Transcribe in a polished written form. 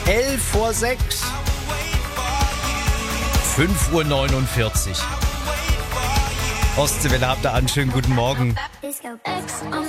11 vor 6. 5:49 Uhr. Ostseewelle, habt ihr einen schönen guten Morgen.